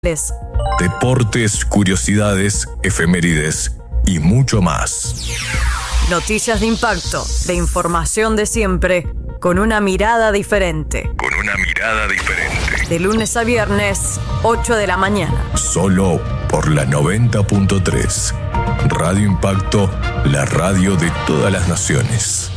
Deportes, curiosidades, efemérides y mucho más. Noticias de impacto, de información de siempre, con una mirada diferente. De lunes a viernes, 8 de la mañana. Solo por la 90.3. Radio Impacto, la radio de todas las naciones.